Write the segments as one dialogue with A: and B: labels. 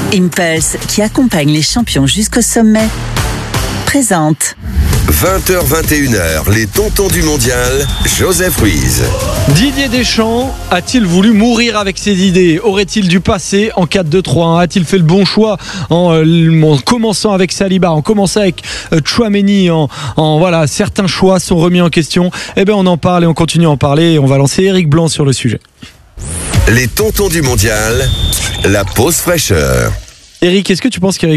A: Impulse, qui accompagne les champions jusqu'au sommet, présente
B: 20h-21h, les tontons du mondial, Joseph Ruiz.
C: Didier Deschamps a-t-il voulu mourir avec ses idées ? Aurait-il dû passer en 4-2-3-1 ? A-t-il fait le bon choix en commençant avec Saliba, en commençant avec Tchouaméni, voilà, certains choix sont remis en question. Eh bien, on en parle et on continue à en parler et on va lancer Eric Blanc sur le sujet.
B: Les tontons du mondial, la pause fraîcheur.
C: Eric, est-ce que tu penses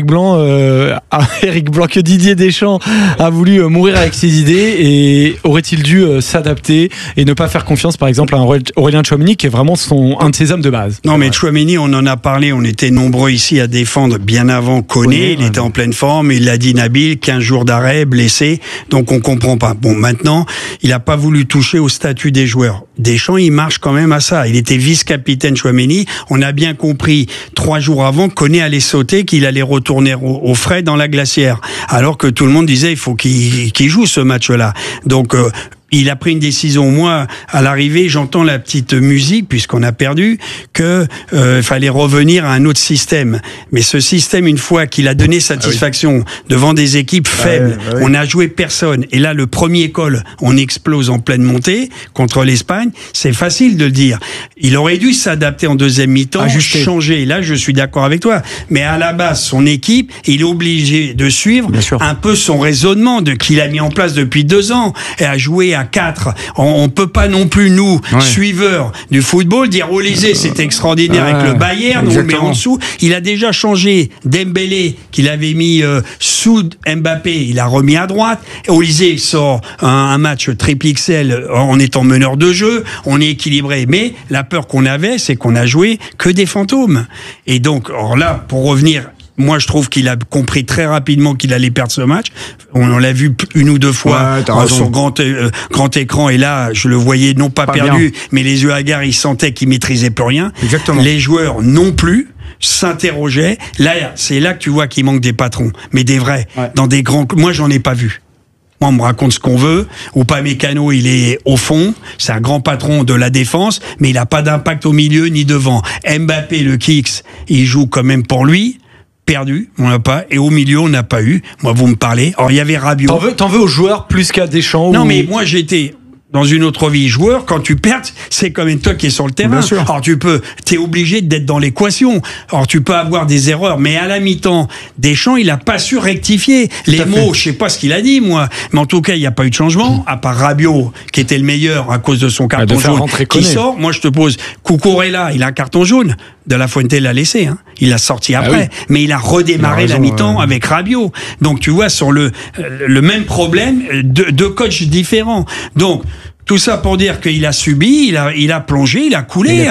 C: que Didier Deschamps a voulu mourir avec ses idées et aurait-il dû s'adapter et ne pas faire confiance par exemple à Aurélien Tchouaméni qui est vraiment un de ses hommes de base?
D: Non mais Tchouaméni, on en a parlé, on était nombreux ici à défendre bien avant Koné, il était en pleine forme, il l'a dit Nabil, 15 jours d'arrêt, blessé, donc on comprend pas. Bon, maintenant, il n'a pas voulu toucher au statut des joueurs. Deschamps, il marche quand même à ça. Il était vice-capitaine Tchouaméni, on a bien compris 3 jours avant Koné allait sauter, qu'il allait retourner au frais dans la glacière, alors que tout le monde disait il faut qu'il joue ce match-là. Donc il a pris une décision. Moi, à l'arrivée, j'entends la petite musique, puisqu'on a perdu, que fallait revenir à un autre système. Mais ce système, une fois qu'il a donné satisfaction devant des équipes faibles, on n'a joué personne. Et là, le premier col, on explose en pleine montée contre l'Espagne. C'est facile de le dire. Il aurait dû s'adapter en deuxième mi-temps, changer. Là, je suis d'accord avec toi. Mais à la base, son équipe, il est obligé de suivre un peu son raisonnement qu'il a mis en place depuis 2 ans et à jouer à 4. On peut pas non plus, nous, suiveurs du football, dire Olysée, c'était extraordinaire avec le Bayern, on le met en dessous. Il a déjà changé Dembélé, qu'il avait mis sous Mbappé, il a remis à droite. Olysée sort un match triple XL en étant meneur de jeu, on est équilibré. Mais la peur qu'on avait, c'est qu'on a joué que des fantômes. Et donc, alors là, pour revenir... Moi, je trouve qu'il a compris très rapidement qu'il allait perdre ce match. On l'a vu 1 ou 2 fois sur grand écran. Et là, je le voyais non pas perdu, mais les yeux hagards, il sentait qu'il maîtrisait plus rien. Exactement. Les joueurs non plus s'interrogeaient. Là, c'est là que tu vois qu'il manque des patrons, mais des vrais. Dans des grands. Moi, j'en ai pas vu. Moi, on me raconte ce qu'on veut. Upamecano, il est au fond. C'est un grand patron de la défense, mais il n'a pas d'impact au milieu ni devant. Mbappé, le Kicks, il joue quand même pour lui. Perdu, on n'a pas, et au milieu on n'a pas eu. Moi, vous me parlez. Alors il y avait Rabiot.
C: T'en veux aux joueurs plus qu'à Deschamps?
D: Non, mais moi j'étais dans une autre vie joueur. Quand tu perds, c'est quand même toi qui es sur le terrain. Bien sûr. Alors t'es obligé d'être dans l'équation. Alors tu peux avoir des erreurs, mais à la mi-temps, Deschamps, il a pas su rectifier les mots. Je sais pas ce qu'il a dit, moi, mais en tout cas, il n'y a pas eu de changement. À part Rabiot, qui était le meilleur à cause de son carton jaune, qui sort. Moi, je te pose, Cucurella, il a un carton jaune. De La Fuente l'a laissé, hein. Il l'a sorti après, mais il a redémarré la mi-temps avec Rabiot. Donc tu vois, sur le même problème, 2 coachs différents. Donc tout ça pour dire qu'il a subi, il a plongé, il a coulé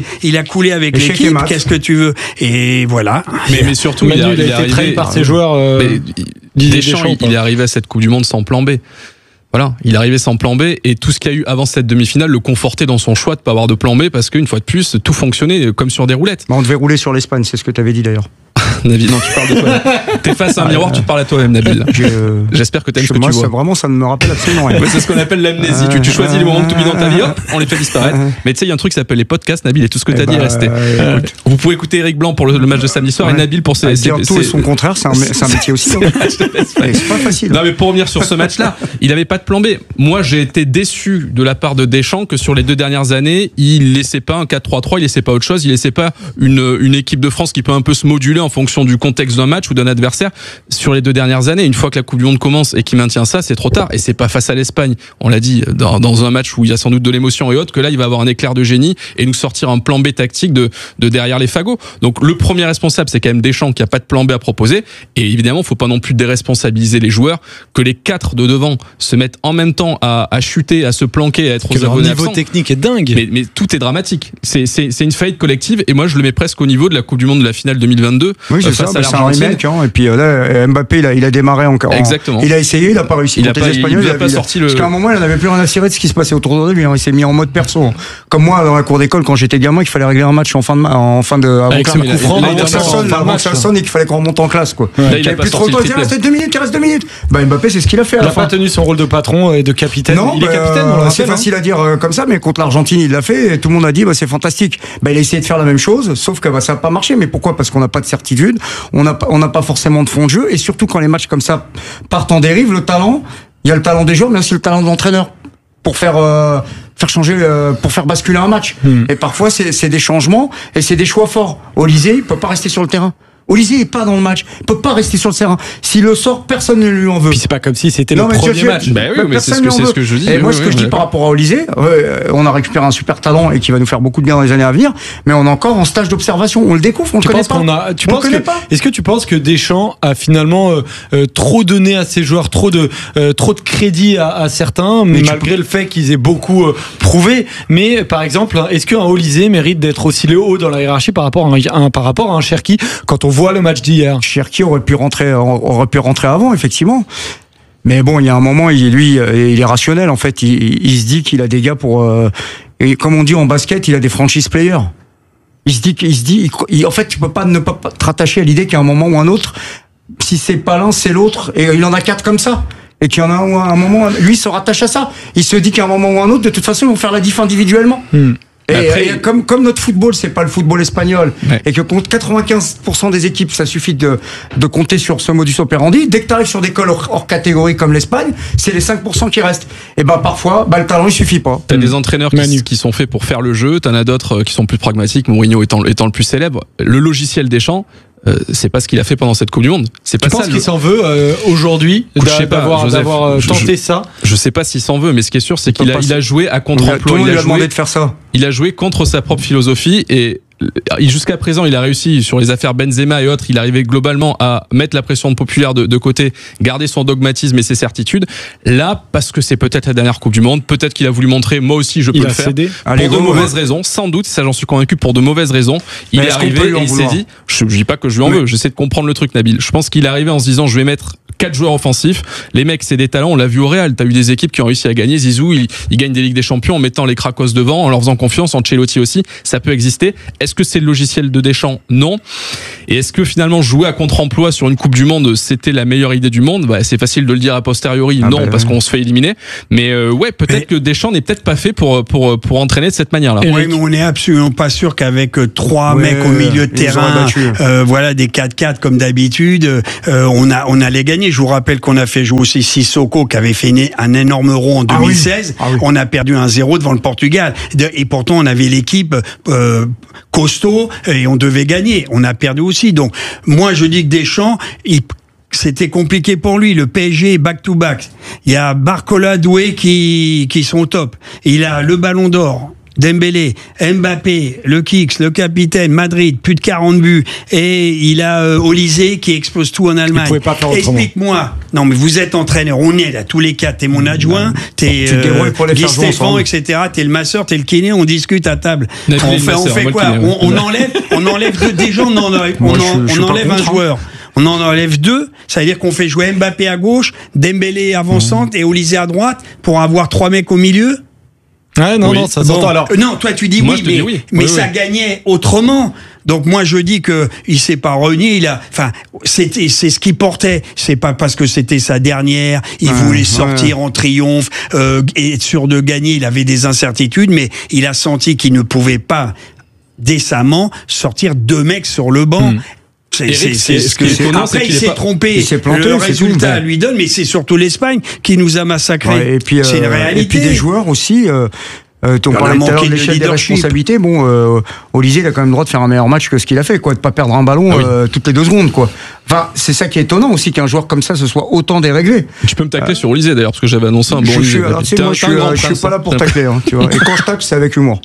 D: avec l'équipe. Qu'est-ce que tu veux? Et voilà.
E: Mais surtout, il a été trahi par ses joueurs. Deschamps, il est arrivé à cette Coupe du Monde sans plan B. Voilà, il est arrivé sans plan B et tout ce qu'il y a eu avant cette demi-finale le confortait dans son choix de pas avoir de plan B parce qu'une fois de plus, tout fonctionnait comme sur des roulettes.
F: On devait rouler sur l'Espagne, c'est ce que tu avais dit d'ailleurs.
E: Nabil, non, tu parles de toi. T'es face à un miroir, tu te parles à toi-même, Nabil. J'espère que t'aimes ce que tu vois.
F: Vraiment, ça ne me rappelle absolument rien.
E: C'est ce qu'on appelle l'amnésie. Tu choisis les moments que tu vis dans ta vie, hop, on les fait disparaître. Mais tu sais, il y a un truc qui s'appelle les podcasts, Nabil, et tout ce que t'as dit est resté. Vous pouvez écouter Eric Blanc pour le match de samedi soir et Nabil pour ses.
F: Dire tout et son contraire, c'est un métier aussi. C'est pas facile.
E: Non, mais pour revenir sur ce match-là, il n'avait pas de plan B. Moi, j'ai été déçu de la part de Deschamps que sur les 2 dernières années, il laissait pas un 4-3-3, il laissait pas autre chose, il laissait pas une équipe de France qui peut un peu se moduler en fonction du contexte d'un match ou d'un adversaire. Sur les 2 dernières années, une fois que la Coupe du Monde commence et qu'il maintient ça, c'est trop tard. Et c'est pas face à l'Espagne, on l'a dit, dans un match où il y a sans doute de l'émotion et autres, que là il va avoir un éclair de génie et nous sortir un plan B tactique de derrière les fagots. Donc le premier responsable, c'est quand même Deschamps qui a pas de plan B à proposer. Et évidemment, faut pas non plus déresponsabiliser les joueurs, que les 4 de devant se mettent en même temps à chuter, à se planquer, à être aux abonnés absents.
C: Le niveau technique est dingue.
E: Mais tout est dramatique. C'est une faillite collective et moi je le mets presque au niveau de la Coupe du Monde de la finale 2022.
F: Oui, c'est ça. C'est un remake, hein. Et puis là, Mbappé, il a démarré encore.
E: Exactement.
F: Il a essayé, il n'a pas réussi.
E: Il a pas sorti
F: Parce qu'à un moment, il n'avait plus rien à cirer de ce qui se passait autour de lui. Il s'est mis en mode perso. Comme moi, dans la cour d'école, quand j'étais gamin, qu'il fallait régler un match avant que ça sonne et qu'il fallait qu'on remonte en classe, quoi.
E: Il avait plus trop de temps.
F: Il reste 2 minutes, il reste 2 minutes. Bah, Mbappé, c'est ce qu'il a fait à la fin.
C: Il n'a pas tenu son rôle de patron et de capitaine.
F: Non,
C: il est capitaine,
F: c'est facile à dire comme ça, mais contre l'Argentine, il l'a fait et tout le monde a dit, c'est fantastique. Il a essayé de faire la même chose, sauf que ça n'a pas marché. Mais pourquoi? Parce qu'on n'a pas de certitude. d'habitude. On n'a pas forcément de fond de jeu, et surtout quand les matchs comme ça partent en dérive, il y a le talent des joueurs, mais aussi le talent de l'entraîneur pour faire changer, pour faire basculer un match. Et parfois c'est des changements et c'est des choix forts. Olysée, il peut pas rester sur le terrain. Olysée est pas dans le match, il peut pas rester sur le terrain. S'il le sort, personne ne lui en veut.
C: Puis c'est pas comme si c'était le premier match.
E: Bah oui, mais c'est ce que je dis.
F: Et moi, ce que je dis par rapport à Olysée, on a récupéré un super talent et qui va nous faire beaucoup de bien dans les années à venir, mais on est encore en stage d'observation. On le découvre, on le connaît pas.
C: Est-ce que tu penses que Deschamps a finalement trop donné à ses joueurs, trop de crédit à certains, mais malgré le fait qu'ils aient beaucoup prouvé. Mais par exemple, est-ce qu'un Olysée mérite d'être aussi haut dans la hiérarchie par rapport à un Cherki quand on voit le match d'hier?
F: Cherki aurait pu rentrer avant, effectivement. Mais bon, il y a un moment, il est rationnel, en fait. Il se dit qu'il a des gars pour, et comme on dit en basket, il a des franchise players. En fait, tu peux pas ne pas te rattacher à l'idée qu'à un moment ou un autre, si c'est pas l'un, c'est l'autre, et il en a 4 comme ça. Et qu'il y en a un moment, lui, il se rattache à ça. Il se dit qu'à un moment ou un autre, de toute façon, ils vont faire la diff individuellement. Et comme notre football, c'est pas le football espagnol, et que contre 95% des équipes, ça suffit de compter sur ce modus operandi. Dès que tu arrives sur des cols hors catégorie comme l'Espagne, c'est les 5% qui restent. Et parfois, le talent il suffit pas.
E: T'as des entraîneurs qui sont faits pour faire le jeu, t'en as d'autres qui sont plus pragmatiques. Mourinho étant le plus célèbre. Le logiciel Deschamps, c'est pas ce qu'il a fait pendant cette Coupe du Monde. C'est pas ça.
C: Tu penses qu'il s'en veut aujourd'hui d'avoir tenté ça?
E: Je sais pas s'il s'en veut, mais ce qui est sûr, c'est qu'il a joué à contre-emploi.
F: Il a demandé de faire ça.
E: Il a joué contre sa propre philosophie et jusqu'à présent, il a réussi sur les affaires Benzema et autres. Il arrivait globalement à mettre la pression populaire de côté, garder son dogmatisme et ses certitudes. Là, parce que c'est peut-être la dernière Coupe du Monde, peut-être qu'il a voulu montrer, moi aussi, je peux le faire. Pour de mauvaises raisons, sans doute. Ça, j'en suis convaincu. Pour de mauvaises raisons, il est arrivé et il s'est dit. Je dis pas que je lui en veux. J'essaie de comprendre le truc, Nabil. Je pense qu'il est arrivé en se disant, je vais mettre 4 joueurs offensifs. Les mecs, c'est des talents. On l'a vu au Real. T'as eu des équipes qui ont réussi à gagner. Zizou, il gagne des Ligues des Champions en mettant les Krakos devant, en leur faisant confiance. Ancelotti aussi. Ça peut exister. Est-ce que c'est le logiciel de Deschamps? Non. Et est-ce que finalement jouer à contre-emploi sur une Coupe du Monde, c'était la meilleure idée du monde? C'est facile de le dire a posteriori. Parce qu'on se fait éliminer. Mais peut-être que Deschamps n'est peut-être pas fait pour entraîner de cette manière-là.
D: Oui, mais on n'est absolument pas sûr qu'avec 3 mecs au milieu de terrain, des 4-4 comme d'habitude, on allait gagner. Je vous rappelle qu'on a fait jouer aussi Sissoko qui avait fait un énorme euro en 2016. On a perdu 1-0 devant le Portugal. Et pourtant, on avait l'équipe costaud et on devait gagner. On a perdu aussi. Donc, moi, je dis que Deschamps, c'était compliqué pour lui. Le PSG est back-to-back. Il y a Barcola, Doué qui sont au top. Il a le Ballon d'Or. Dembélé, Mbappé, le Kicks, le capitaine, Madrid, plus de 40 buts. Et il a Olysée qui explose tout en Allemagne. Explique-moi. Non, mais vous êtes entraîneur. On est là, tous les 4. T'es mon adjoint, t'es Guy Stéphane, etc. T'es le masseur, t'es le kiné. On discute à table. On fait quoi? On enlève des gens, on enlève un joueur. On en enlève 2, ça veut dire qu'on fait jouer Mbappé à gauche, Dembélé avant-centre et Olysée à droite pour avoir 3 mecs au milieu.
C: Non, ça s'entend alors.
D: Non, toi tu dis mais ça gagnait autrement. Donc moi je dis que il s'est pas renié, c'est ce qu'il portait. C'est pas parce que c'était sa dernière, il voulait sortir en triomphe et être sûr de gagner. Il avait des incertitudes, mais il a senti qu'il ne pouvait pas décemment sortir 2 mecs sur le banc. C'est ce que après il s'est trompé. Il s'est planté, le résultat lui donne, mais c'est surtout l'Espagne qui nous a massacrés.
F: Et puis, c'est une réalité. Et puis des joueurs aussi. On parlait tout à l'heure de l'échelle des responsabilités. Olysée, il a quand même le droit de faire un meilleur match que ce qu'il a fait, quoi, de pas perdre un ballon toutes les 2 secondes, quoi. Enfin, c'est ça qui est étonnant aussi qu'un joueur comme ça se soit autant déréglé.
E: Tu peux me tacler sur Olysée d'ailleurs, parce que j'avais annoncé un bon Olysée.
F: Je suis pas là pour tacler, tu vois. Et quand je tacle, c'est avec humour.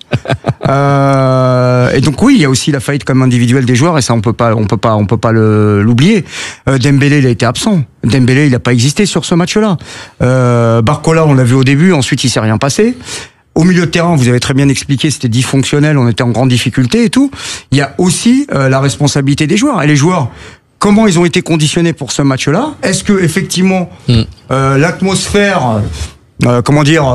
F: Et donc oui, il y a aussi la faillite comme individuelle des joueurs, et ça on peut pas l'oublier. Dembélé, il a été absent. Dembélé, il a pas existé sur ce match-là. Barcola, on l'a vu au début, ensuite il s'est rien passé. Au milieu de terrain, vous avez très bien expliqué, c'était dysfonctionnel, on était en grande difficulté et tout. Il y a aussi la responsabilité des joueurs. Et les joueurs, comment ils ont été conditionnés pour ce match-là? Est-ce que effectivement l'atmosphère comment dire,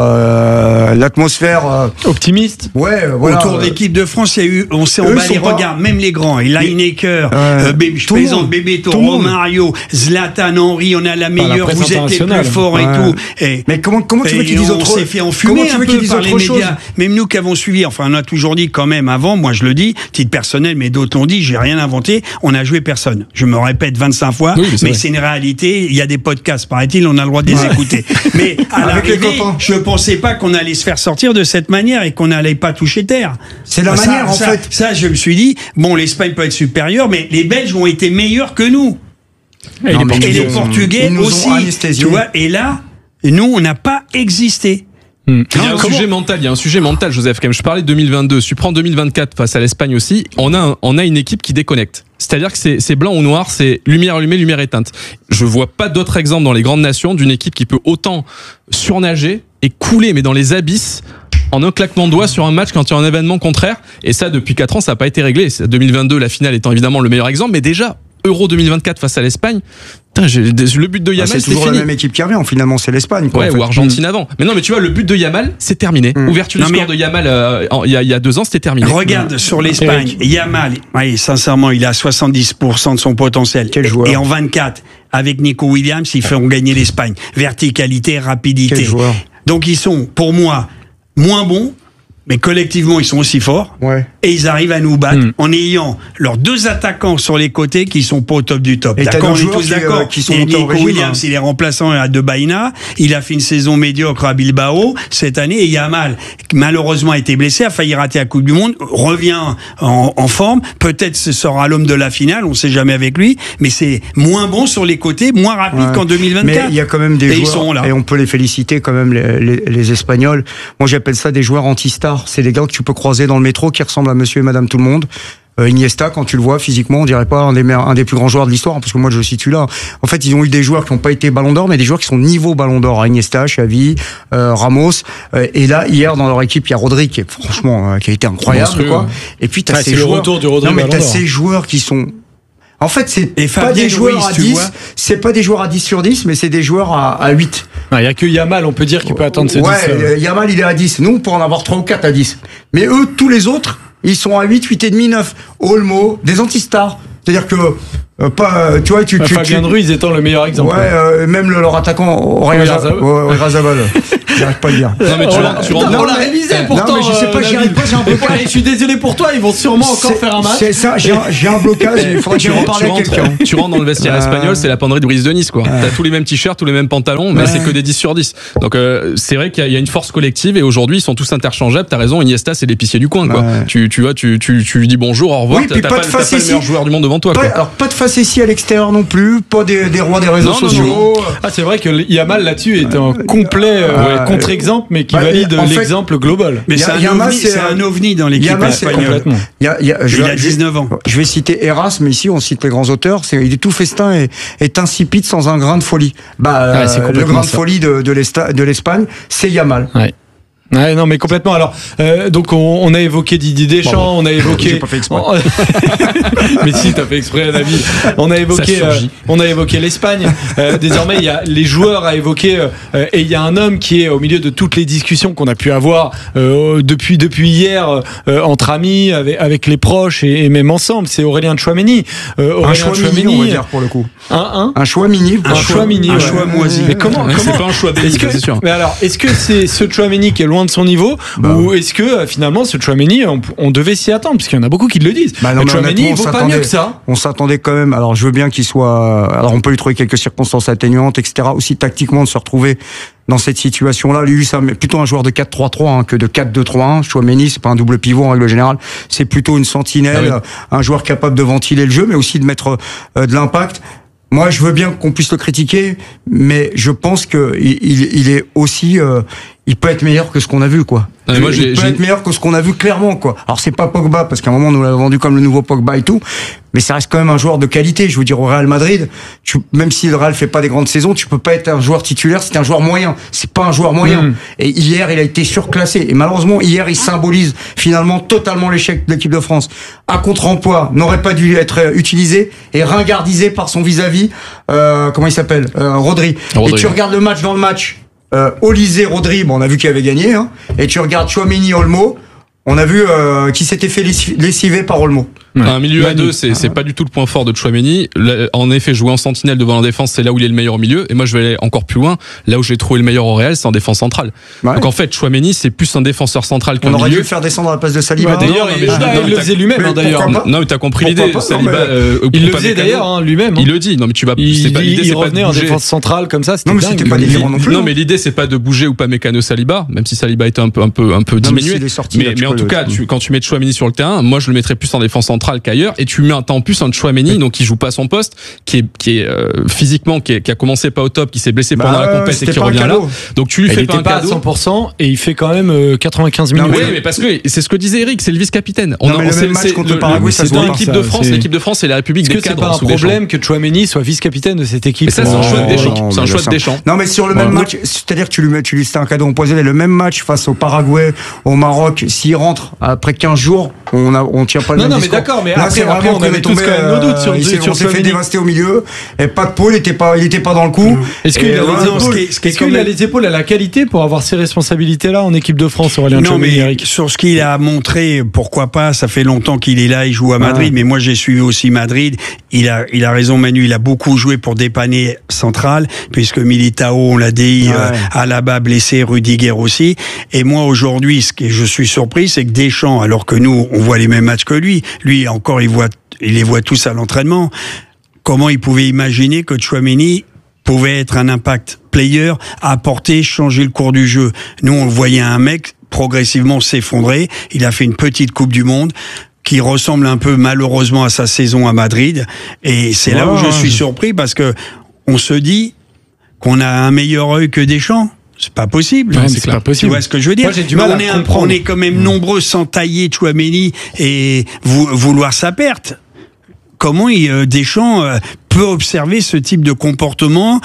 F: l'atmosphère
C: optimiste.
F: Ouais, voilà.
D: Autour de l'équipe de France, il y a eu, on s'est emballé, regarde, même les grands, Lineker, je plaisante, Bebeto, Romario, Zlatan, Henry, on a la meilleure, vous êtes les plus forts et tout.
F: Mais comment tu veux qu'ils disent autre chose?
D: On s'est fait enfumer un peu par les médias. Même nous qui avons suivi, enfin, on a toujours dit quand même avant, moi je le dis, titre personnel, mais d'autres l'ont dit, j'ai rien inventé, on a joué personne. Je me répète 25 fois, mais c'est une réalité, il y a des podcasts, paraît-il, on a le droit de les écouter. Mais à l'arrivée, je pensais pas qu'on allait se faire sortir de cette manière et qu'on n'allait pas toucher terre.
F: C'est la manière, en fait.
D: Ça, je me suis dit, bon, l'Espagne peut être supérieure, mais les Belges ont été meilleurs que nous. Et les Portugais aussi. Tu vois, et là, nous, on n'a pas existé.
E: Il y a un sujet mental, Joseph. Comme je parlais de 2022, tu prends 2024 face à l'Espagne aussi, on a une équipe qui déconnecte. C'est-à-dire que c'est blanc ou noir, c'est lumière allumée, lumière éteinte. Je vois pas d'autres exemples dans les grandes nations d'une équipe qui peut autant surnager et couler, mais dans les abysses, en un claquement de doigts sur un match quand il y a un événement contraire. Et ça, depuis 4 ans, ça n'a pas été réglé. 2022, la finale étant évidemment le meilleur exemple, mais déjà, Euro 2024 face à l'Espagne, le but de Yamal,
F: c'est toujours la même équipe qui revient, finalement, c'est l'Espagne.
E: Ouais, ou Argentine avant. Mais non, mais tu vois, le but de Yamal, c'est terminé. Ouverture du score de Yamal il y a 2 ans, c'était terminé.
D: Regarde sur l'Espagne, Yamal, sincèrement, il a 70% de son potentiel.
F: Quel joueur.
D: Et en 24, avec Nico Williams, ils feront gagner l'Espagne. Verticalité, rapidité.
F: Quel joueur.
D: Donc ils sont, pour moi, moins bons, mais collectivement, ils sont aussi forts.
F: Ouais.
D: Et ils arrivent à nous battre en ayant leurs 2 attaquants sur les côtés qui sont pas au top du top.
F: Et
D: d'accord, on est tous d'accord.
F: Qui sont
D: et
F: Nico
D: Williams, il est remplaçant à De Baïna. Il a fait une saison médiocre à Bilbao cette année. Et Yamal, malheureusement, a été blessé, a failli rater la Coupe du Monde, revient en forme. Peut-être ce sera l'homme de la finale, on sait jamais avec lui. Mais c'est moins bon sur les côtés, moins rapide qu'en 2024.
F: Mais il y a quand même des joueurs,
D: ils sont là.
F: et on peut les féliciter quand même, les Espagnols. Moi, j'appelle ça des joueurs anti-stars. C'est des gars que tu peux croiser dans le métro qui ressemblent à monsieur et madame tout le monde. Iniesta, quand tu le vois physiquement, on dirait pas un des plus grands joueurs de l'histoire, parce que moi je le situe là. En fait, ils ont eu des joueurs qui n'ont pas été Ballon d'Or, mais des joueurs qui sont niveau Ballon d'Or. Iniesta, Xavi, Ramos. Et là, hier, dans leur équipe, il y a Rodri qui est franchement, qui a été incroyable, quoi. Et puis t'as ces joueurs.
C: Retour du Rodri.
F: Non, mais t'as ces joueurs qui sont. En fait, c'est pas des joueurs à 10, c'est pas des joueurs à 10 sur 10, mais c'est des joueurs à 8.
C: Il n'y a que Yamal, on peut dire, qui peut atteindre ce 10.
F: Ouais, Yamal, il est à 10. Nous, on peut en avoir 3 ou 4 à 10. Mais eux, tous les autres, ils sont à 8, 8,5, 9. Olmo, des anti-stars. C'est-à-dire que, tu vois,
C: Fabien Ruiz étant le meilleur exemple.
F: Ouais, même leur attaquant, Oyarzabal. J'arrive pas à le dire.
E: Non, mais
C: on l'a révisé pourtant.
F: Non, mais je sais pas, j'y arrive pas, j'ai un blocage.
C: Je suis désolé pour toi, ils vont sûrement encore faire un match.
F: C'est ça, j'ai un blocage, il faudrait que je reparle à quelqu'un.
E: Tu rentres dans le vestiaire espagnol, c'est la penderie de Brice de Nice, quoi. T'as tous les mêmes t-shirts, tous les mêmes pantalons, mais c'est que des 10 sur 10. Donc, c'est vrai qu'il y a une force collective et aujourd'hui, ils sont tous interchangeables. T'as raison, Iniesta, c'est l'épicier du coin, quoi. Tu vois, tu lui dis bonjour, au revoir, t'as pas le meilleur joueur du monde devant toi, quoi.
F: Alors, pas de facétie à l'extérieur non plus, pas des rois des réseaux sociaux.
C: Ah, c'est vrai que Yamal là-dessus est un complet contre-exemple, mais qui valide l'exemple global.
D: Mais c'est un ovni dans l'équipe espagnole. Il a 19 ans.
F: Je vais citer Erasme, mais ici on cite les grands auteurs. Il est tout festin est insipide sans un grain de folie. Le grain de folie de l'Espagne, c'est Yamal.
C: Ouais. Ouais, non, mais complètement. Alors, donc on a évoqué Didier Deschamps, on a évoqué.
F: J'ai pas fait exprès.
C: Mais si, t'as fait exprès, David. On a évoqué l'Espagne. Désormais, il y a les joueurs à évoquer, et il y a un homme qui est au milieu de toutes les discussions qu'on a pu avoir depuis hier entre amis, avec les proches et même ensemble. C'est Aurélien Tchouaméni.
F: Un choix mini, on va dire pour le coup. Un choix mini.
C: Un choix mini.
D: Un choix moisi.
C: Mais comment
E: c'est pas un choix béni, c'est sûr.
C: Mais alors, est-ce que c'est ce Tchouaméni qui est loin de son niveau, ou est-ce que finalement ce Tchouaméni on devait s'y attendre, parce qu'il y en a beaucoup qui le disent. Tchouaméni vaut pas mieux que ça.
F: On s'attendait quand même. Alors je veux bien qu'il soit. Alors on peut lui trouver quelques circonstances atténuantes, etc. Aussi tactiquement de se retrouver dans cette situation-là. Lui, c'est plutôt un joueur de 4-3-3 que de 4-2-3-1. Tchouaméni, c'est pas un double pivot en règle générale. C'est plutôt une sentinelle, un joueur capable de ventiler le jeu, mais aussi de mettre de l'impact. Moi, je veux bien qu'on puisse le critiquer, mais je pense que il est aussi. Il peut être meilleur que ce qu'on a vu, quoi. Il peut être meilleur que ce qu'on a vu clairement, quoi. Alors c'est pas Pogba, parce qu'à un moment on nous l'a vendu comme le nouveau Pogba et tout, mais ça reste quand même un joueur de qualité. Je veux dire, au Real Madrid, même si le Real fait pas des grandes saisons, tu peux pas être un joueur titulaire, c'est un joueur moyen. C'est pas un joueur moyen. Et hier, il a été surclassé. Et malheureusement, hier, il symbolise finalement totalement l'échec de l'équipe de France. À contre-emploi, n'aurait pas dû être utilisé et ringardisé par son vis-à-vis, comment il s'appelle, Rodri. Et tu regardes le match dans le match. Olysée, Rodri, on a vu qu'il avait gagné, hein, et tu regardes Tchouaméni, Olmo, on a vu qui s'était fait lessiver par Olmo.
E: Ouais. Un milieu à deux, c'est pas du tout le point fort de Tchouaméni. En effet, jouer en sentinelle devant la défense, c'est là où il est le meilleur au milieu. Et moi, je vais aller encore plus loin. Là où j'ai trouvé le meilleur au Real, c'est en défense centrale. Ouais. Donc en fait, Tchouaméni, c'est plus un défenseur central qu'un milieu.
F: On aurait dû le faire descendre à la place de Saliba.
C: Ouais, d'ailleurs, il le faisait lui-même. D'ailleurs.
E: Non, mais t'as compris l'idée. Saliba,
C: il le faisait d'ailleurs lui-même.
E: Il le dit. Non, mais tu vas.
C: Il revenait en défense centrale comme ça.
F: Non, mais c'était pas différent non plus.
E: Non, mais l'idée, c'est pas de bouger ou pas Mécano Saliba, même si Saliba était un peu diminué. Mais en tout cas, quand tu mets Tchouaméni sur le terrain, moi, je le mettrais plus en défense centrale qu'ailleurs. Et tu mets en plus un Tchouaméni, donc qui joue pas son poste, qui est physiquement, qui a commencé pas au top, qui s'est blessé pendant la compétition et qui revient là. Donc tu lui fais pas un cadeau.
C: Il était pas à 100% et il fait quand même 95 minutes.
E: Oui, mais parce que c'est ce que disait Eric, c'est le vice-capitaine.
F: Le même match contre le Paraguay,
E: c'est dans l'équipe de France. L'équipe de France, c'est la République des cadres.
C: C'est pas un problème que Tchouaméni soit vice-capitaine de cette équipe.
E: Mais ça, c'est un choix de Deschamps. C'est un choix de Deschamps.
F: Non, mais sur le même match, c'est-à-dire que tu lui c'était un cadeau empoisonné. Le même match face au Paraguay, au Maroc, s'il rentre après 15 jours, on tient pas le même discours.
C: Non, mais d'accord, mais après, on avait tous quand même nos doutes sur
F: on s'est fait dévaster au milieu, et pas de pôle, il était pas dans le coup.
C: Est-ce qu'il a les épaules, à la qualité pour avoir ces responsabilités-là en équipe de France, Aurélien Tchouaméni, Eric?
D: Sur ce qu'il a montré, pourquoi pas, ça fait longtemps qu'il est là, il joue à Madrid, mais moi j'ai suivi aussi Madrid. Il a raison, Manu, il a beaucoup joué pour dépanner central, puisque Militao, on l'a dit, Alaba blessé, Rudiger aussi. Et moi aujourd'hui, ce que je suis surpris, c'est que Deschamps, alors que nous, on voit les mêmes matchs que lui encore, il les voit tous à l'entraînement. Comment il pouvait imaginer que Tchouaméni pouvait être un impact player, apporter, changer le cours du jeu? Nous, on voyait un mec progressivement s'effondrer. Il a fait une petite Coupe du Monde qui ressemble un peu malheureusement à sa saison à Madrid. Et c'est là où je suis surpris parce que on se dit qu'on a un meilleur œil que Deschamps. C'est pas possible.
C: Ouais, c'est pas possible.
D: Tu vois ce que je veux dire?
C: Moi, j'ai du mal à comprendre.
D: On est quand même nombreux sans tailler Tchouaméni et vouloir sa perte. Comment Deschamps peut observer ce type de comportement,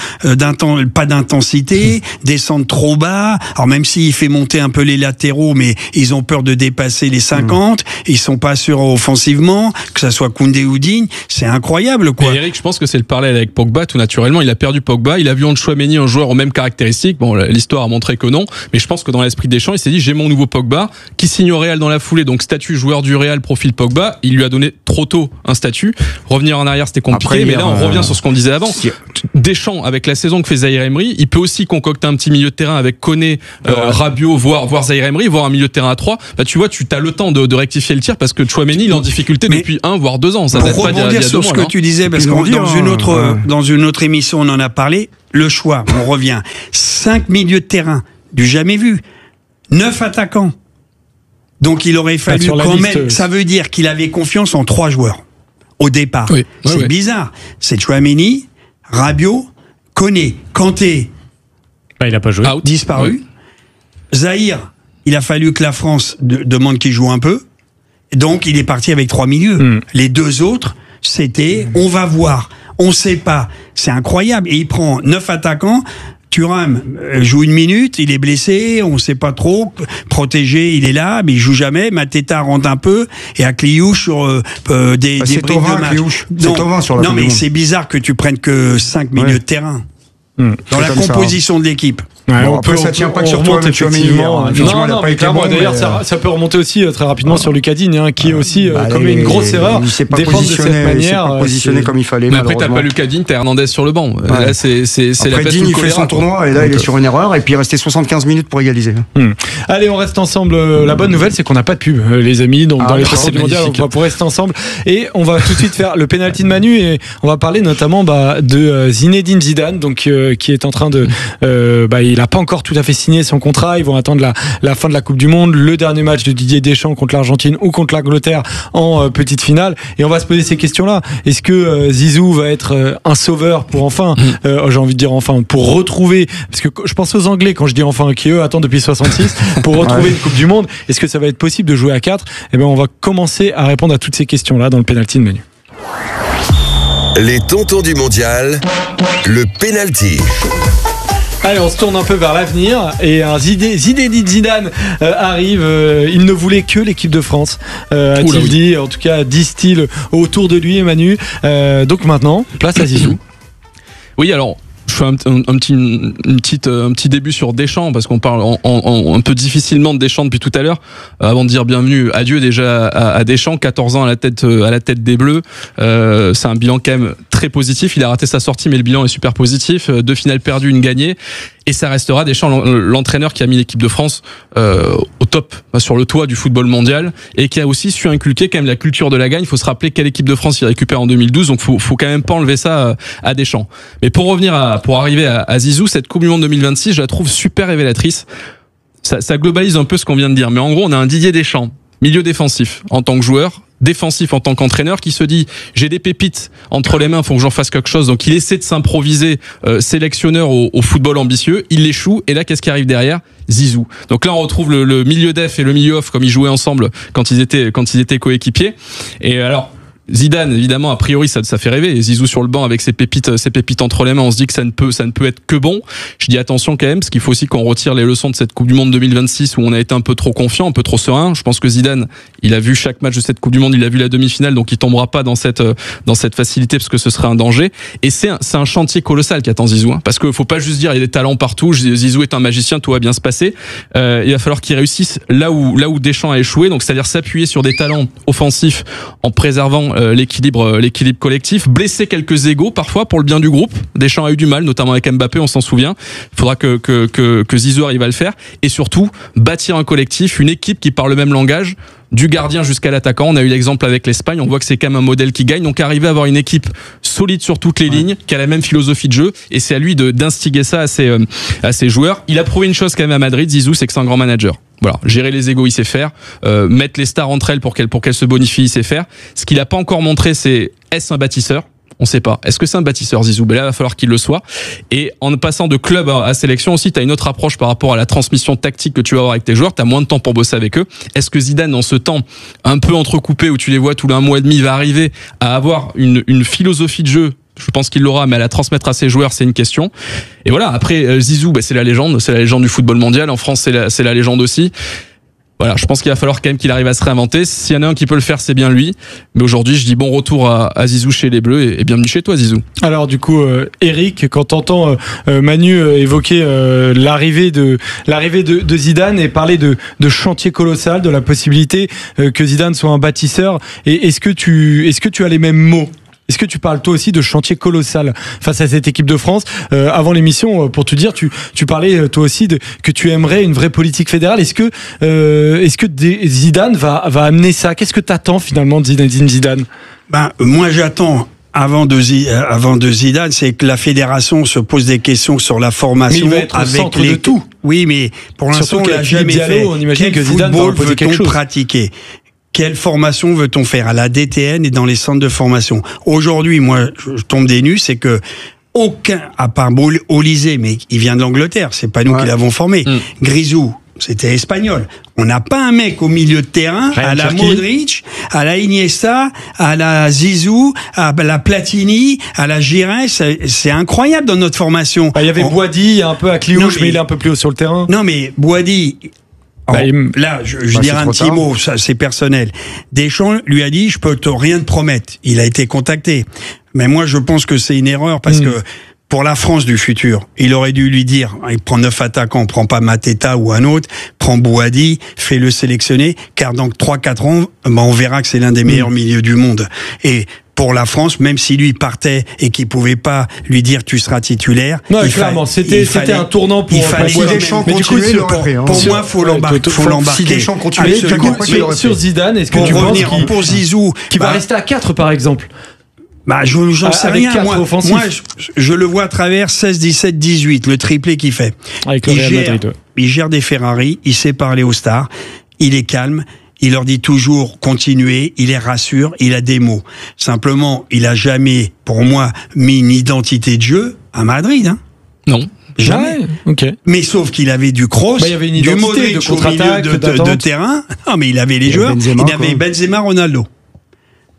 D: pas d'intensité, descendre trop bas. Alors même s'il fait monter un peu les latéraux, mais ils ont peur de dépasser les 50, ils sont pas sûrs offensivement, que ça soit Koundé ou Digne, c'est incroyable quoi.
E: Mais Eric, je pense que c'est le parallèle avec Pogba, tout naturellement. Il a perdu Pogba, il a vu en Tchouaméni un joueur aux mêmes caractéristiques. Bon, l'histoire a montré que non, mais je pense que dans l'esprit des Deschamps, il s'est dit j'ai mon nouveau Pogba qui signe au Real dans la foulée, donc statut joueur du Real, profil Pogba. Il lui a donné trop tôt un statut. Revenir en arrière, c'était compliqué. Après, mais là, on revient sur ce qu'on disait avant. Deschamps, avec la saison que fait Zaïre Emery, il peut aussi concocter un petit milieu de terrain avec Koné, Rabiot, voire Zaïre Emery, voire un milieu de terrain à 3. Bah, tu vois, tu as le temps de rectifier le tir parce que Tchouaméni, il est en difficulté depuis 1 voire 2 ans. Ça date pas d'il y a 2 mois.
D: Sur ce que tu disais, parce que dans une autre émission, on en a parlé. Le choix, on revient. 5 milieux de terrain, du jamais vu. 9 attaquants. Donc il aurait fallu quand même. Ça veut dire qu'il avait confiance en 3 joueurs. Au départ. Oui. C'est bizarre. C'est Tchouaméni, Rabiot, Koné, Kanté.
C: Il a pas joué.
D: Disparu. Zaïre, il a fallu que la France demande qu'il joue un peu. Donc, il est parti avec 3 milieux. Les 2 autres, c'était on va voir. On sait pas. C'est incroyable. Et il prend 9 attaquants. Thuram joue 1 minute, il est blessé, on sait pas trop, protégé, il est là, mais il joue jamais. Mateta rentre un peu et Akliouche sur des briques de match. Non, mais c'est bizarre que tu prennes que 5 milieux de terrain dans la composition de l'équipe.
F: Après, ça tient pas que sur toi, effectivement.
C: Non, mais clairement, d'ailleurs, ça peut remonter aussi très rapidement sur Lucas Digne, qui est aussi commis une grosse erreur.
F: Il s'est pas positionné comme il fallait.
E: Mais après, t'as pas Lucas Digne, t'as Hernandez sur le banc. Là, c'est la peste.
F: Digne, il fait son tournoi, et là, il est sur une erreur, et puis il restait 75 minutes pour égaliser.
C: Allez, on reste ensemble. La bonne nouvelle, c'est qu'on n'a pas de pub, les amis. Donc, dans les précédents mondiales, on va pouvoir rester ensemble. Et on va tout de suite faire le penalty de Manu, et on va parler notamment de Zinedine Zidane, donc qui est en train de. Il n'a pas encore tout à fait signé son contrat. Ils vont attendre la fin de la Coupe du Monde, le dernier match de Didier Deschamps contre l'Argentine ou contre l'Angleterre en petite finale. Et on va se poser ces questions-là. Est-ce que Zizou va être un sauveur pour j'ai envie de dire pour retrouver, parce que je pense aux Anglais quand je dis qui eux attendent depuis 66 pour retrouver une Coupe du Monde. Est-ce que ça va être possible de jouer à 4? On va commencer à répondre à toutes ces questions-là dans le penalty de Manu.
B: Les tontons du mondial, le penalty.
C: Allez, on se tourne un peu vers l'avenir et un Zinedine Zidane arrive. Il ne voulait que l'équipe de France, a-t-il dit. En tout cas, disent-ils autour de lui, Manu. Donc maintenant, place à Zizou.
E: Oui, alors. fais un petit début sur Deschamps, parce qu'on parle un peu difficilement de Deschamps depuis tout à l'heure. Avant de dire bienvenue, adieu déjà à Deschamps, 14 ans à la tête des Bleus. C'est un bilan quand même très positif. Il a raté sa sortie, mais le bilan est super positif. 2 finales perdues, 1 gagnée. Et ça restera Deschamps, l'entraîneur qui a mis l'équipe de France au top, sur le toit du football mondial, et qui a aussi su inculquer quand même la culture de la gagne. Il faut se rappeler quelle équipe de France il récupère en 2012, donc faut quand même pas enlever ça à Deschamps. Mais pour arriver à Zizou, cette Coupe du Monde 2026, je la trouve super révélatrice. Ça globalise un peu ce qu'on vient de dire, mais en gros, on a un Didier Deschamps, milieu défensif en tant que joueur, défensif en tant qu'entraîneur, qui se dit j'ai des pépites entre les mains, faut que j'en fasse quelque chose, donc il essaie de s'improviser sélectionneur au football ambitieux, il l'échoue, et là qu'est-ce qui arrive derrière? Zizou. Donc là on retrouve le milieu def et le milieu off comme ils jouaient ensemble quand ils étaient coéquipiers. Et alors Zidane, évidemment, a priori, ça fait rêver. Et Zizou sur le banc avec ses pépites entre les mains, on se dit que ça ne peut être que bon. Je dis attention quand même, parce qu'il faut aussi qu'on retire les leçons de cette Coupe du Monde 2026 où on a été un peu trop confiant, un peu trop serein. Je pense que Zidane, il a vu chaque match de cette Coupe du Monde, il a vu la demi-finale, donc il tombera pas dans cette facilité parce que ce serait un danger. Et c'est un chantier colossal qui attend Zizou, hein, parce que faut pas juste dire il y a des talents partout. Zizou est un magicien, tout va bien se passer. Il va falloir qu'il réussisse là où Deschamps a échoué, donc c'est-à-dire s'appuyer sur des talents offensifs en préservant l'équilibre collectif, blesser quelques égos parfois pour le bien du groupe. Deschamps a eu du mal, notamment avec Mbappé, on s'en souvient. Il faudra que Zizou arrive à le faire, et surtout bâtir un collectif, une équipe qui parle le même langage, du gardien jusqu'à l'attaquant. On a eu l'exemple avec l'Espagne, on voit que c'est quand même un modèle qui gagne, donc arriver à avoir une équipe solide sur toutes les lignes, qui a la même philosophie de jeu, et c'est à lui d'instiguer ça à ses joueurs. Il a prouvé une chose quand même à Madrid, Zizou, c'est que c'est un grand manager. Voilà, gérer les égos, il sait faire. Mettre les stars entre elles pour qu'elles se bonifient, il sait faire. Ce qu'il n'a pas encore montré, c'est est-ce un bâtisseur? On sait pas. Est-ce que c'est un bâtisseur, Zizou? Ben là, il va falloir qu'il le soit. Et en passant de club à sélection aussi, tu as une autre approche par rapport à la transmission tactique que tu vas avoir avec tes joueurs. Tu as moins de temps pour bosser avec eux. Est-ce que Zidane, dans ce temps un peu entrecoupé où tu les vois tous les 1 mois et demi, va arriver à avoir une philosophie de jeu? Je pense qu'il l'aura, mais à la transmettre à ses joueurs, c'est une question. Et voilà, après, Zizou, c'est la légende du football mondial. En France, c'est la légende aussi. Voilà, je pense qu'il va falloir quand même qu'il arrive à se réinventer. S'il y en a un qui peut le faire, c'est bien lui. Mais aujourd'hui, je dis bon retour à Zizou chez les Bleus, et bienvenue chez toi, Zizou. Alors du coup, Eric, quand t'entends Manu évoquer l'arrivée de Zidane et parler de chantier colossal, de la possibilité que Zidane soit un bâtisseur, et est-ce que tu as les mêmes mots? Est-ce que tu parles toi aussi de chantier colossal face à cette équipe de France? Avant l'émission, pour te dire, tu parlais toi aussi que tu aimerais une vraie politique fédérale. Est-ce que Zidane va amener ça? Qu'est-ce que t'attends finalement de Zinedine Zidane?
D: Moi j'attends avant de Zidane, c'est que la fédération se pose des questions sur la formation.
C: Mais il va être au centre de tout.
D: Oui, mais pour l'instant on l'a jamais fait. On imagine que Zidane va poser quelque chose. Pratiquer? Quelle formation veut-on faire à la DTN et dans les centres de formation? Aujourd'hui, moi, je tombe des nues, c'est que aucun, à part Olysée, mais il vient de l'Angleterre, c'est pas nous qui l'avons formé. Grisou, c'était espagnol. On n'a pas un mec au milieu de terrain, à la Modric, à la Iniesta, à la Zizou, à la Platini, à la Girin. C'est incroyable dans notre formation.
C: Il y avait Boadi, un peu à Cliouche, mais il est un peu plus haut sur le terrain.
D: Non, mais Boadi... là, je dirais un petit mot, ça c'est personnel. Deschamps lui a dit, je peux rien te promettre. Il a été contacté. Mais moi, je pense que c'est une erreur parce que pour la France du futur, il aurait dû lui dire, il prend 9 attaquants, prend pas Mateta ou un autre, prend Boadi, fais-le sélectionner, car dans 3-4 ans, on verra que c'est l'un des meilleurs milieux du monde. Et pour la France, même si lui partait et qu'il pouvait pas lui dire tu seras titulaire.
C: Non, clairement, c'était un tournant pour
F: Deschamps.
C: Mais du coup,
D: pour moi, faut l'embarquer.
F: Si Deschamps continue,
C: sur Zidane, est-ce que tu penses
D: pour Zizou,
C: qui va rester à 4 par exemple?
D: J'en sais rien. Moi, je le vois à travers 16, 17, 18, le triplé qu'il fait.
C: Avec le Real Madrid.
D: Il gère des Ferrari, il sait parler aux stars, il est calme. Il leur dit toujours continuez, il les rassure, il a des mots. Simplement, il a jamais, pour moi, mis une identité de jeu à Madrid. Hein.
E: Non.
D: Jamais.
C: Ouais, okay.
D: Mais sauf qu'il avait du cross,
C: il y avait une
D: du
C: Modric
D: au milieu de terrain. Non, mais il avait les joueurs. Il avait Benzema, Ronaldo.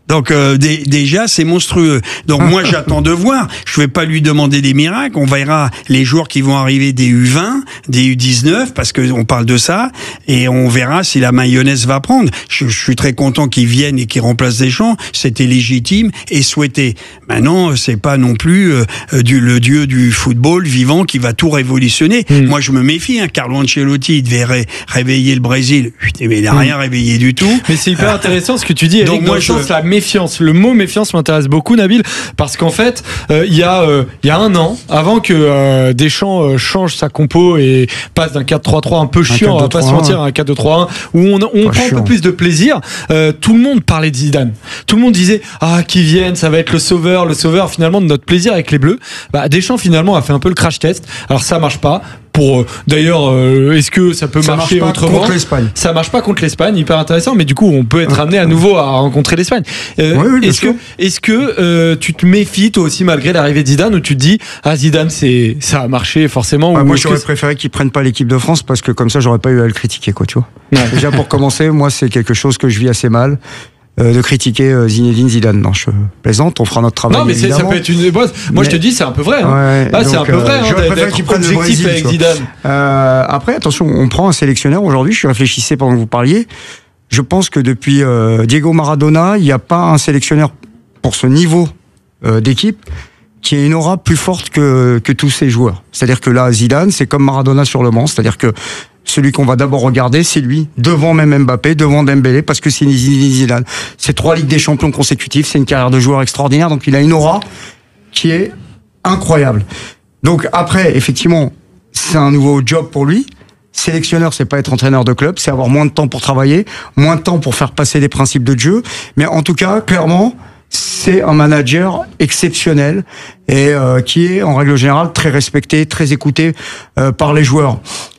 D: Donc déjà c'est monstrueux. Donc moi j'attends de voir. Je vais pas lui demander des miracles. On verra les joueurs qui vont arriver des U20, des U19 parce que on parle de ça et on verra si la mayonnaise va prendre. Je suis très content qu'ils viennent et qu'ils remplacent Deschamps. C'était légitime et souhaité. Maintenant c'est pas non plus le dieu du football vivant qui va tout révolutionner. Moi je me méfie. Carlo Ancelotti il devait réveiller le Brésil. Mais il n'a rien réveillé du tout.
C: Mais c'est hyper intéressant ce que tu dis, Eric.
D: Donc moi
C: la méfiance. Le mot méfiance m'intéresse beaucoup, Nabil, parce qu'en fait, il y a un an, avant que Deschamps change sa compo et passe d'un 4-3-3 un peu chiant, on va pas se mentir, à un 4-2-3-1, où on prend un peu plus de plaisir, tout le monde parlait de Zidane. Tout le monde disait, qui vienne, ça va être le sauveur finalement de notre plaisir avec les Bleus. Deschamps finalement a fait un peu le crash test. Alors ça marche pas. D'ailleurs, est-ce que ça peut marcher autrement ?
F: Contre l'Espagne.
C: Ça marche pas contre l'Espagne, hyper intéressant, mais du coup on peut être amené à nouveau à rencontrer l'Espagne.
F: Oui,
C: est-ce que tu te méfies toi aussi malgré l'arrivée de Zidane, ou tu te dis Zidane ça a marché forcément?
F: Moi j'aurais préféré qu'il prenne pas l'équipe de France parce que comme ça j'aurais pas eu à le critiquer, quoi, tu vois. Ouais. Déjà pour commencer, moi c'est quelque chose que je vis assez mal. De critiquer Zinedine Zidane. Non, je plaisante, on fera notre travail.
C: Non, mais ça peut être une. Moi, je te dis, c'est un peu vrai. Hein.
F: Ouais,
C: c'est un peu vrai.
F: J'aurais préféré qu'il prenne le Brésil
C: avec Zidane.
F: Après, attention, on prend un sélectionneur aujourd'hui. Je réfléchissais pendant que vous parliez. Je pense que depuis Diego Maradona, il n'y a pas un sélectionneur pour ce niveau d'équipe qui ait une aura plus forte que tous ces joueurs. C'est-à-dire que là, Zidane, c'est comme Maradona sur le Mans. C'est-à-dire que celui qu'on va d'abord regarder, c'est lui, devant même Mbappé, devant Dembélé, parce que c'est Zidane. C'est 3 Ligues des Champions consécutives, c'est une carrière de joueur extraordinaire, donc il a une aura qui est incroyable. Donc après, effectivement, c'est un nouveau job pour lui. Sélectionneur, c'est pas être entraîneur de club, c'est avoir moins de temps pour travailler, moins de temps pour faire passer les principes de jeu. Mais en tout cas, clairement, c'est un manager exceptionnel et qui est, en règle générale, très respecté, très écouté par les joueurs.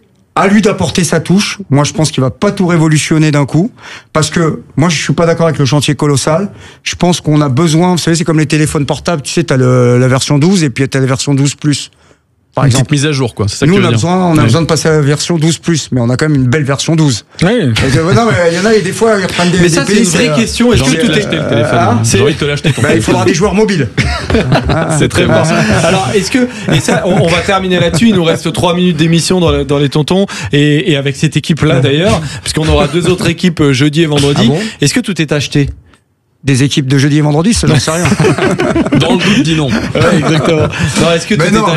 F: À lui d'apporter sa touche. Moi, je pense qu'il va pas tout révolutionner d'un coup, parce que moi, je suis pas d'accord avec le chantier colossal. Je pense qu'on a besoin, vous savez, c'est comme les téléphones portables, tu sais, t'as la version 12 et puis t'as la version 12 plus. Par exemple.
E: Petite mise à jour, quoi. C'est ça
F: nous,
E: que
F: on a besoin de passer à la version 12 plus, mais on a quand même une belle version 12.
C: Oui.
F: Non, mais il y en a, et des fois, ils reprennent des.
C: Mais ça,
F: pays,
C: c'est une vraie question. Est-ce que
E: tu t'es acheté le téléphone? J'ai envie de te l'acheter.
F: Il faudra des joueurs mobiles.
C: C'est très fort. Alors, est-ce que, et ça, on va terminer là-dessus. Il nous reste 3 minutes d'émission dans les tontons, et avec cette équipe-là d'ailleurs, puisqu'on aura 2 autres équipes jeudi et vendredi.
F: Ah bon?
C: Est-ce que tout est acheté?
F: Des équipes de jeudi et vendredi, ça j'en sais rien.
E: Dans le doute, dis non.
C: Ouais, exactement. Non, est-ce que tout est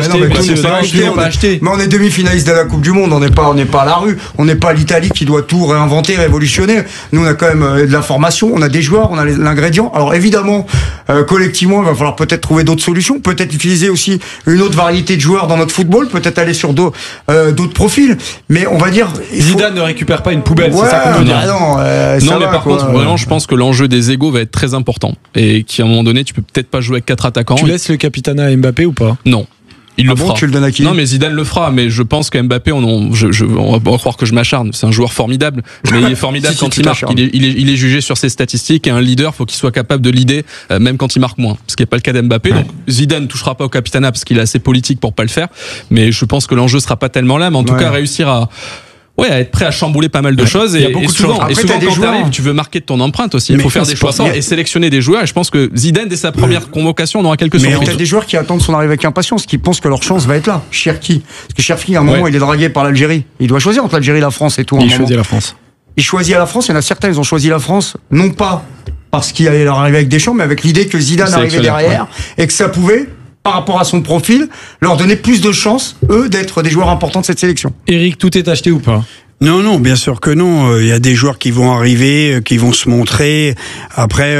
C: acheté?
F: Mais on est demi-finaliste de la Coupe du Monde, on n'est pas à la rue, on n'est pas l'Italie qui doit tout réinventer, révolutionner. Nous, on a quand même de la formation, on a des joueurs, on a l'ingrédient. Alors évidemment, collectivement, il va falloir peut-être trouver d'autres solutions, peut-être utiliser aussi une autre variété de joueurs dans notre football, peut-être aller sur d'autres profils. Mais on va dire,
C: Zidane ne récupère pas une poubelle, c'est ça qu'on veut dire.
E: Non, mais par contre, vraiment, je pense que l'enjeu des égos va être très important, et qu'à un moment donné, tu peux peut-être pas jouer avec 4 attaquants.
C: Tu laisses le capitana à Mbappé ou pas?
E: Non. Il le fera.
F: Tu le donnes à qui?
E: Non, mais Zidane le fera, mais je pense qu'Mbappé, on va croire que je m'acharne. C'est un joueur formidable, mais il est formidable quand il marque. Il est jugé sur ses statistiques, et un leader, faut qu'il soit capable de leader, même quand il marque moins. Ce qui n'est pas le cas d'Mbappé. Donc, Zidane ne touchera pas au capitana parce qu'il est assez politique pour pas le faire. Mais je pense que l'enjeu sera pas tellement là, mais en tout cas, réussir à être prêt à chambouler pas mal de choses.
C: Il y a beaucoup de choses.
E: Et souvent quand t'arrives, tu veux marquer de ton empreinte aussi. Il faut faire des choix forts et sélectionner des joueurs. Et je pense que Zidane, dès sa première convocation, on aura quelques surprises.
F: Mais il y a des joueurs qui attendent son arrivée avec impatience, qui pensent que leur chance va être là. Cherki. Parce que Cherki, à un moment, il est dragué par l'Algérie. Il doit choisir entre l'Algérie et la France et tout.
C: Il choisit la France.
F: Il choisit la France. Il y en a certains, ils ont choisi la France, non pas parce qu'il allait leur arriver avec Deschamps, mais avec l'idée que Zidane arrivait derrière et que ça pouvait, par rapport à son profil, leur donner plus de chances, eux, d'être des joueurs importants de cette sélection.
C: Eric, tout est acheté ou pas?
D: Non, bien sûr que non. Il y a des joueurs qui vont arriver, qui vont se montrer. Après,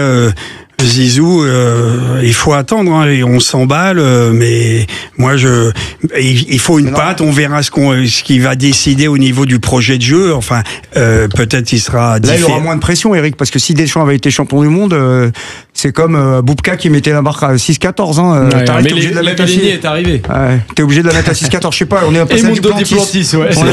D: Zizou, il faut attendre, et on s'emballe, mais moi il faut une patte, on verra ce qu'il va décider au niveau du projet de jeu. Enfin, peut-être il sera
F: différent. Là, il y aura moins de pression, Eric, parce que si Deschamps avait été champion du monde, c'est comme Boubka qui mettait la barre à 6-14.
C: Mais t'es obligé de la mettre à 6. est arrivé.
F: T'es obligé de la mettre à 6-14, je sais pas, on est passé à du Plantis.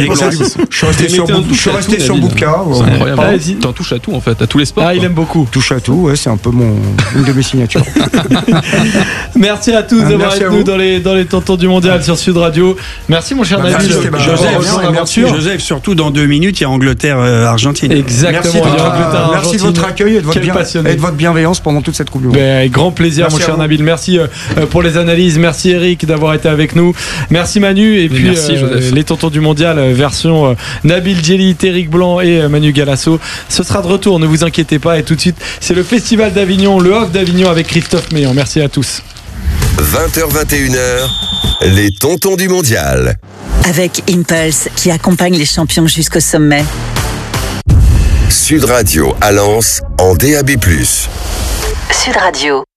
F: Je suis resté sur Boubka.
E: C'est incroyable. T'en touches à tout, en fait, à tous les sports.
C: Il aime beaucoup.
F: Touche à tout, c'est un peu mon une de mes signatures.
C: Merci à tous d'avoir
F: merci
C: été
F: à
C: nous
F: vous.
C: dans les tontons du mondial sur Sud Radio. Merci mon cher Nabil.
D: Joseph, surtout dans 2 minutes, il y a Angleterre-Argentine.
C: Exactement.
F: Merci de votre accueil et de votre bienveillance pendant toute cette Coupe du Monde.
C: Avec grand plaisir,
F: Merci
C: mon cher
F: à vous.
C: Nabil. Merci pour les analyses. Merci Eric d'avoir été avec nous. Merci Manu. Et puis
E: merci, Joseph.
C: les tontons du mondial version Nabil Djellit, Eric Blanc et Manu Galasso. Ce sera de retour, ne vous inquiétez pas. Et tout de suite, c'est le Festival d'Avignon, le Off d'Avignon avec Christophe Meillan. Merci à tous.
B: 20h-21h, les tontons du mondial.
A: Avec Impulse qui accompagne les champions jusqu'au sommet.
B: Sud Radio à Lens en DAB+.
A: Sud Radio.